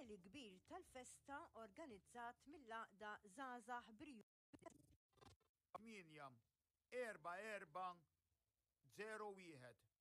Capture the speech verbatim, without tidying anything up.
appelli kbir tal-festa organizzat mill-laqda Żgħażagħ Briju. Minjam, erba erba, zero wieħed.